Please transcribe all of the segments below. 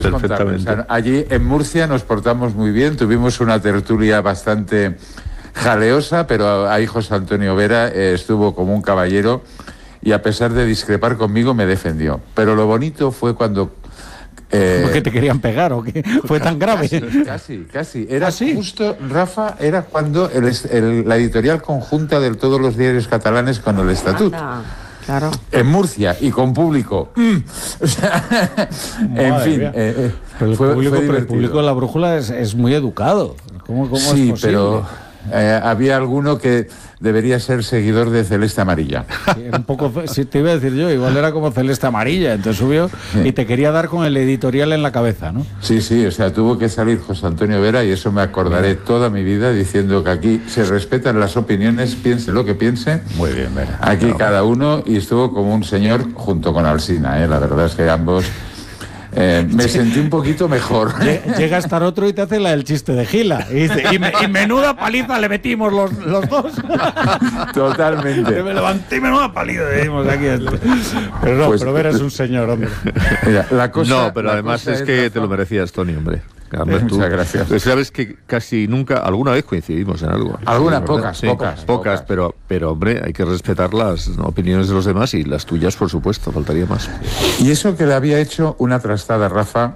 Perfectamente. O sea, allí en Murcia nos portamos muy bien, tuvimos una tertulia bastante jaleosa, pero ahí José Antonio Vera estuvo como un caballero y a pesar de discrepar conmigo me defendió. Pero lo bonito fue cuando... ¿Por qué te querían pegar o qué? ¿Fue tan grave? Casi. Era justo, Rafa, era cuando la editorial conjunta de todos los diarios catalanes con el Estatut. Claro. En Murcia y con público. O sea, en fin. Pero el público de La Brújula es muy educado. ¿Cómo sí, es posible? Pero había alguno que debería ser seguidor de Celeste Amarilla. Sí, era un poco, sí, te iba a decir yo, igual era como Celeste Amarilla, entonces subió y te quería dar con el editorial en la cabeza, ¿no? Sí, o sea, tuvo que salir José Antonio Vera y eso me acordaré toda mi vida diciendo que aquí se respetan las opiniones, piense lo que piense. Muy bien, Vera. Aquí cada uno, y estuvo como un señor junto con Alsina, la verdad es que ambos... me sentí un poquito mejor. Llega a estar otro y te hace la del chiste de Gila. Y dice, y menuda paliza le metimos los dos. Totalmente. Me levanté y menuda paliza le dimos aquí. Pero no, pero Vera es un señor, hombre. Mira, no, pero además es que te lo merecías, Tony, hombre. Muchas gracias. Pues sabes que casi nunca, alguna vez coincidimos en algo. Algunas, pocas, pero hombre, hay que respetar las opiniones de los demás y las tuyas, por supuesto, faltaría más. Y eso que le había hecho una trastada, Rafa,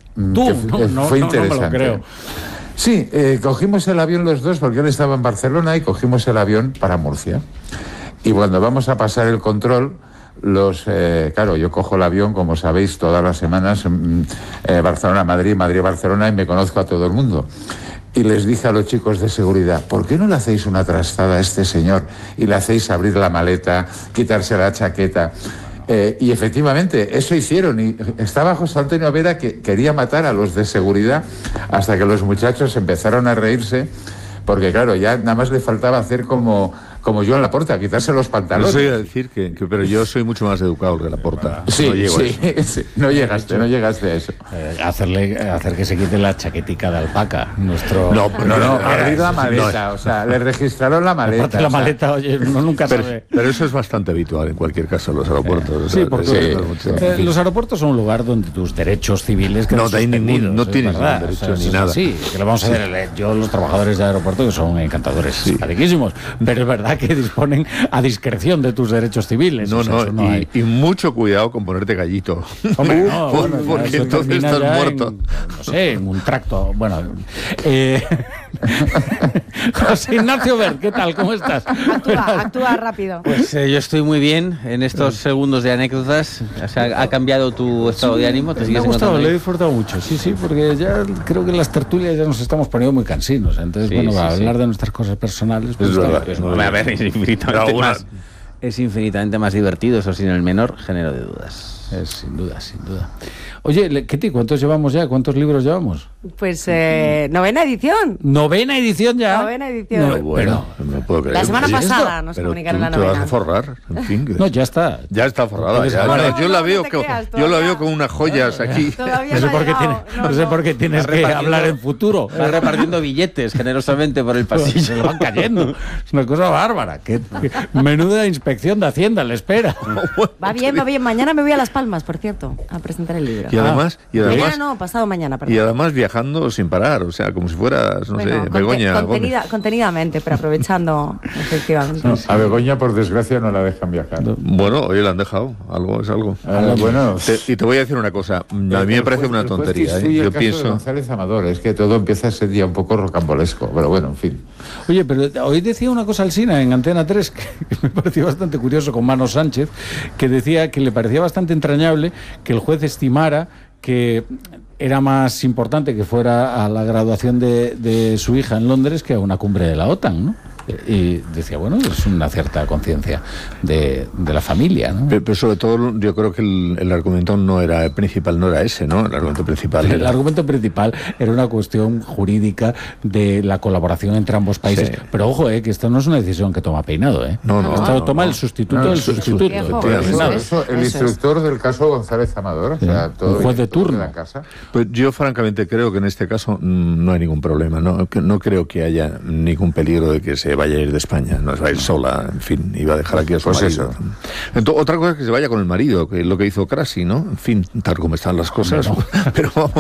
fue interesante. No me lo creo. Sí, cogimos el avión los dos porque él estaba en Barcelona y cogimos el avión para Murcia. Y cuando vamos a pasar el control... claro, yo cojo el avión, como sabéis, todas las semanas, Barcelona-Madrid, Madrid-Barcelona, y me conozco a todo el mundo. Y les dije a los chicos de seguridad, ¿por qué no le hacéis una trastada a este señor y le hacéis abrir la maleta, quitarse la chaqueta? Y efectivamente, eso hicieron. Y estaba José Antonio Vera que quería matar a los de seguridad hasta que los muchachos empezaron a reírse, porque claro, ya nada más le faltaba hacer como Joan Laporta, quitarse los pantalones. No sé decir pero yo soy mucho más educado que Laporta. Sí, no llego a eso. Sí. No llegaste a eso. Hacer que se quite la chaquetica de alpaca. No, abrir la maleta, o sea, le registraron la maleta. Aparte la maleta, oye, uno nunca sabe. Pero eso es bastante habitual en cualquier caso en los aeropuertos. Sí, porque los aeropuertos son un lugar donde tus derechos civiles quedan suspendidos. No tienes ningún derecho ni nada. Sí, que lo vamos a hacer. Yo, los trabajadores de aeropuerto, que son encantadores, simpatiquísimos, pero es verdad que disponen a discreción de tus derechos civiles. Y mucho cuidado con ponerte gallito. Hombre, porque entonces estás muerto. En un tracto. Bueno, José Ignacio Bert, ¿qué tal? ¿Cómo estás? Actúa rápido. Pues yo estoy muy bien en estos segundos de anécdotas. O sea, ¿ha cambiado tu estado de ánimo? Me ha gustado, le he disfrutado mucho. Sí, porque ya creo que en las tertulias ya nos estamos poniendo muy cansinos. Entonces, hablar de nuestras cosas personales... Pues, es verdad. A ver, es infinitamente más divertido, eso sin el menor género de dudas. Sin duda. Oye, Ketty, ¿cuántos llevamos ya? ¿Cuántos libros llevamos? Pues novena edición. ¿Novena edición ya? Novena edición. No, bueno, no puedo creer. La semana pasada nos comunicaron la novena. Te vas a forrar, en fin. No, ya está. Ya está forrada. Yo la veo con unas joyas aquí. No sé por qué tienes que hablar en futuro. Va repartiendo billetes generosamente por el pasillo. Se le van cayendo. Es una cosa bárbara. Menuda inspección de Hacienda le espera. Va bien. Mañana me voy a Las Palmas, por cierto, a presentar el libro. Y además pasado mañana, perdón. Y además viajando sin parar, o sea, como si fueras, Begoña. Contenidamente, pero aprovechando, efectivamente. No, a Begoña, por desgracia, no la dejan viajar. Bueno, hoy la han dejado, algo es algo. Y te voy a decir una cosa, a mí me parece una tontería. Yo pienso... González Amador, es que todo empieza a ser ya un poco rocambolesco, pero bueno, en fin. Oye, pero hoy decía una cosa Alsina en Antena 3 que me pareció bastante curioso con Mano Sánchez, que decía que le parecía bastante entrañable que el juez estimara que era más importante que fuera a la graduación de su hija en Londres que a una cumbre de la OTAN, ¿no? Y decía, bueno, es una cierta conciencia de la familia, ¿no? Pero sobre todo yo creo que el argumento principal no era ese, ¿no? El argumento principal era una cuestión jurídica de la colaboración entre ambos países. Sí. Pero ojo, que esto no es una decisión que toma Peinado, ¿eh? Esto toma el sustituto del sustituto. El instructor del caso González Amador, o sea, todo un juez de turno. De la casa. Pues yo francamente creo que en este caso no hay ningún problema, no creo que haya ningún peligro de que se vaya a ir de España, no se va a ir sola, en fin, iba a dejar aquí a su marido. Entonces, otra cosa es que se vaya con el marido, que es lo que hizo Craxi, ¿no? En fin, tal como están las cosas, pero vamos.